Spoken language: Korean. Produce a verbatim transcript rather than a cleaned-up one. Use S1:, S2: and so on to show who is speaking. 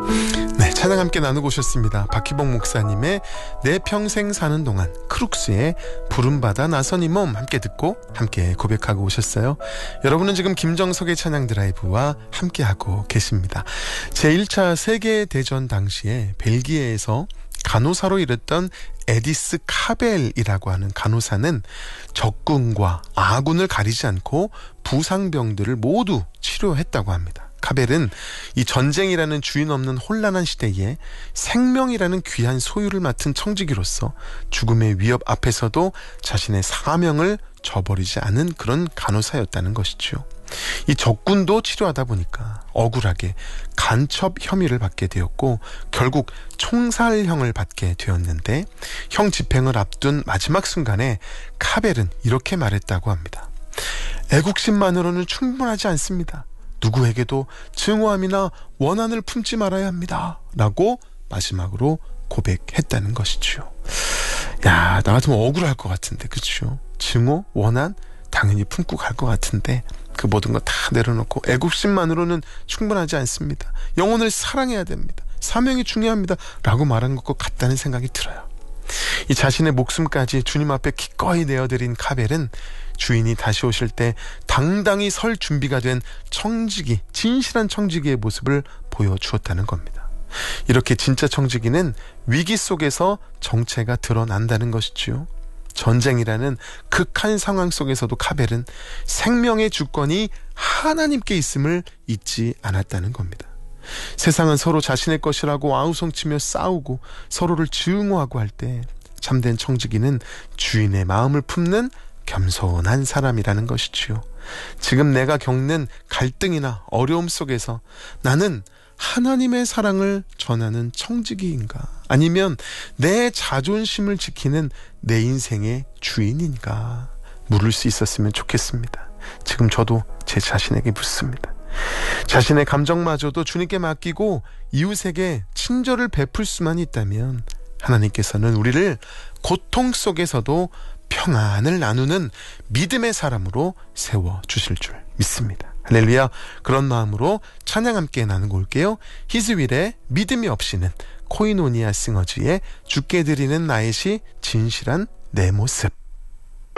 S1: 네, 찬양 함께 나누고 오셨습니다. 박희봉 목사님의 내 평생 사는 동안, 크룩스의 부름받아 나선 이 몸 함께 듣고 함께 고백하고 오셨어요. 여러분은 지금 김정석의 찬양 드라이브와 함께하고 계십니다. 제일 차 세계대전 당시에 벨기에에서 간호사로 일했던 에디스 카벨이라고 하는 간호사는 적군과 아군을 가리지 않고 부상병들을 모두 치료했다고 합니다. 카벨은 이 전쟁이라는 주인 없는 혼란한 시대에 생명이라는 귀한 소유를 맡은 청지기로서 죽음의 위협 앞에서도 자신의 사명을 저버리지 않은 그런 간호사였다는 것이죠. 이 적군도 치료하다 보니까 억울하게 간첩 혐의를 받게 되었고 결국 총살형을 받게 되었는데, 형 집행을 앞둔 마지막 순간에 카벨은 이렇게 말했다고 합니다. 애국심만으로는 충분하지 않습니다. 누구에게도 증오함이나 원한을 품지 말아야 합니다. 라고 마지막으로 고백했다는 것이죠. 야, 나 같으면 억울할 것 같은데, 그렇죠? 증오, 원한 당연히 품고 갈 것 같은데 그 모든 거 다 내려놓고 애국심만으로는 충분하지 않습니다. 영혼을 사랑해야 됩니다. 사명이 중요합니다. 라고 말한 것 같다는 생각이 들어요. 이 자신의 목숨까지 주님 앞에 기꺼이 내어드린 카벨은 주인이 다시 오실 때 당당히 설 준비가 된 청지기, 진실한 청지기의 모습을 보여주었다는 겁니다. 이렇게 진짜 청지기는 위기 속에서 정체가 드러난다는 것이지요. 전쟁이라는 극한 상황 속에서도 카벨은 생명의 주권이 하나님께 있음을 잊지 않았다는 겁니다. 세상은 서로 자신의 것이라고 아우성치며 싸우고 서로를 증오하고 할 때 참된 청지기는 주인의 마음을 품는 겸손한 사람이라는 것이지요. 지금 내가 겪는 갈등이나 어려움 속에서 나는 하나님의 사랑을 전하는 청지기인가? 아니면 내 자존심을 지키는 내 인생의 주인인가? 물을 수 있었으면 좋겠습니다. 지금 저도 제 자신에게 묻습니다. 자신의 감정마저도 주님께 맡기고 이웃에게 친절을 베풀 수만 있다면 하나님께서는 우리를 고통 속에서도 평안을 나누는 믿음의 사람으로 세워주실 줄 믿습니다. 할렐루야. 그런 마음으로 찬양 함께 나누고 올게요. 히즈윌의 믿음이 없이는, 코이노니아 싱어즈의 주께 드리는 나의 시 진실한 내 모습.